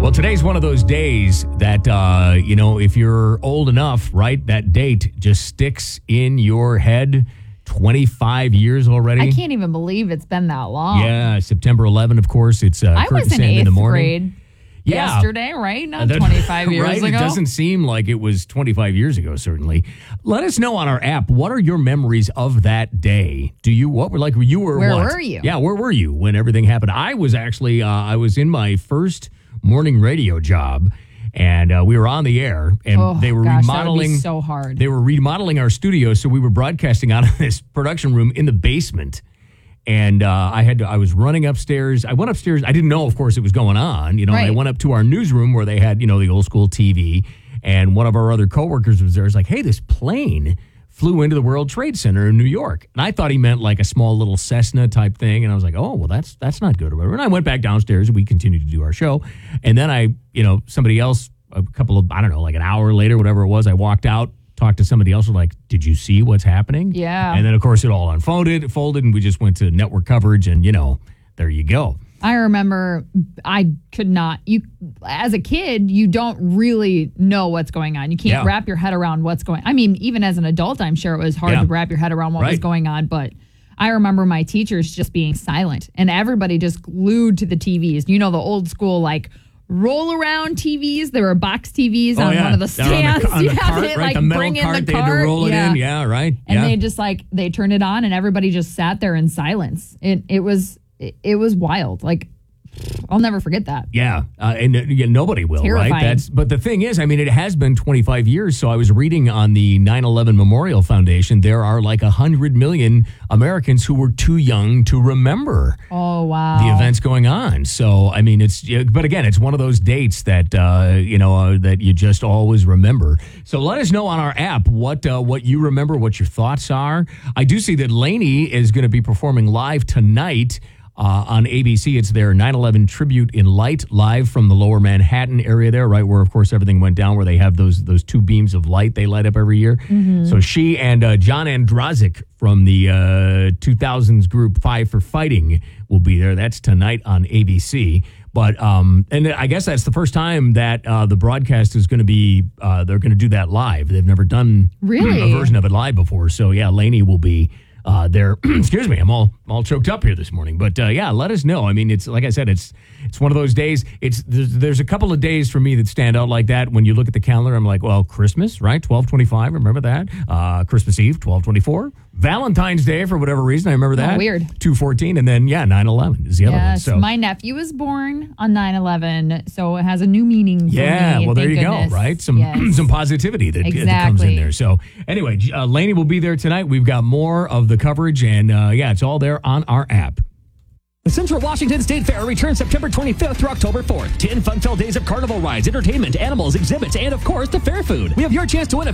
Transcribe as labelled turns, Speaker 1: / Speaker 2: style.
Speaker 1: Well, today's one of those days that, if you're old enough, right, that date just sticks in your head. 25 years already.
Speaker 2: I can't even believe it's been that long.
Speaker 1: Yeah, September 11, of course. It's
Speaker 2: I
Speaker 1: Kurt
Speaker 2: was in
Speaker 1: and Sam in the
Speaker 2: 8th
Speaker 1: morning.
Speaker 2: grade yesterday, right? Not 25 years
Speaker 1: right?
Speaker 2: ago.
Speaker 1: It doesn't seem like it was 25 years ago, certainly. Let us know on our app, what are your memories of that day? Where were you? Yeah, where were you when everything happened? I was actually, I was in my first morning radio job, and we were on the air, and they were remodeling.
Speaker 2: That would be so hard.
Speaker 1: They were remodeling our studio, so we were broadcasting out of this production room in the basement. And I was running upstairs. I went upstairs. I didn't know, of course, it was going on.
Speaker 2: Right.
Speaker 1: I went up to our newsroom where they had, the old school TV. And one of our other coworkers was there. It's like, hey, this plane flew into the World Trade Center in New York. And I thought he meant like a small little Cessna type thing. And I was like, oh, well, that's not good or whatever. And I went back downstairs and we continued to do our show. And then somebody else, like an hour later, whatever it was, I walked out, talked to somebody else, like, did you see what's happening?
Speaker 2: Yeah.
Speaker 1: And then, of course, it all folded, and we just went to network coverage, and, there you go.
Speaker 2: I remember I could not, as a kid, you don't really know what's going on. You can't wrap your head around what's going on. I mean, even as an adult, I'm sure it was hard to wrap your head around what was going on, but I remember my teachers just being silent, and everybody just glued to the TVs. The old school, like, roll around TVs. There were box TVs on one of the stands.
Speaker 1: On the cart,
Speaker 2: they
Speaker 1: right? The metal
Speaker 2: bring
Speaker 1: cart,
Speaker 2: in the
Speaker 1: they had to roll it in. Yeah, right.
Speaker 2: And they just they turned it on, and everybody just sat there in silence. It was wild. Like, I'll never forget that.
Speaker 1: Yeah, and nobody will,
Speaker 2: terrifying.
Speaker 1: Right? But the thing is, it has been 25 years. So I was reading on the 9/11 Memorial Foundation, there are like 100 million Americans who were too young to remember.
Speaker 2: Oh wow,
Speaker 1: the events going on. So but again, it's one of those dates that that you just always remember. So let us know on our app what you remember, what your thoughts are. I do see that Lainey is going to be performing live tonight. On ABC, it's their 9/11 Tribute in Light, live from the Lower Manhattan area there, right where, of course, everything went down, where they have those two beams of light they light up every year. Mm-hmm. So she and John Andrazik from the 2000s group Five for Fighting will be there. That's tonight on ABC. But and I guess that's the first time that the broadcast is going to be, they're going to do that live. They've never done a version of it live before. So, yeah, Lainey will be there. Excuse me, I'm all choked up here this morning. But let us know. It's like I said, it's one of those days. There's a couple of days for me that stand out like that. When you look at the calendar, I'm like, well, Christmas, right? 12/25, remember that? Christmas Eve, 12/24. Valentine's Day, for whatever reason, I remember that.
Speaker 2: Oh, weird.
Speaker 1: 2/14, and then 9/11 is the other one. So
Speaker 2: my nephew was born on 9/11, so it has a new meaning. For me,
Speaker 1: well, there you go, right? Some positivity that comes in there. So anyway, Lainey will be there tonight. We've got more of the coverage, and it's all there on our app.
Speaker 3: The Central Washington State Fair returns September 25th through October 4th. 10 fun-filled days of carnival rides, entertainment, animals, exhibits, and, of course, the fair food. We have your chance to win a